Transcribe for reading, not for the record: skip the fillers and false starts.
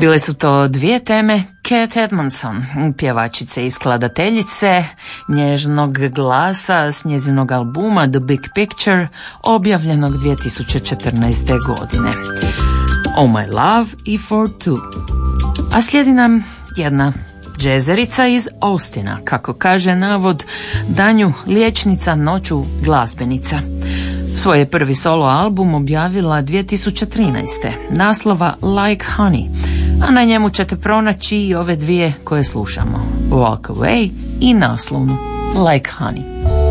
Bile su to dvije teme Cat Edmondson, pjevačice i skladateljice nježnog glasa s njezinog albuma The Big Picture, objavljenog 2014. godine. Oh My Love i For Two. A slijedi nam jedna džezerica iz Austina, kako kaže navod, danju liječnica, noću glazbenica. Svoj je prvi solo album objavila 2013. naslova Like Honey, a na njemu ćete pronaći i ove dvije koje slušamo, Walk Away i naslovnu Like Honey.